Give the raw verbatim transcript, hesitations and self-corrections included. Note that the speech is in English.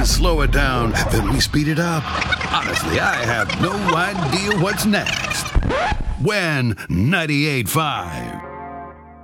to slow it down, then we speed it up. Honestly, I have no idea what's next. When ninety-eight point five.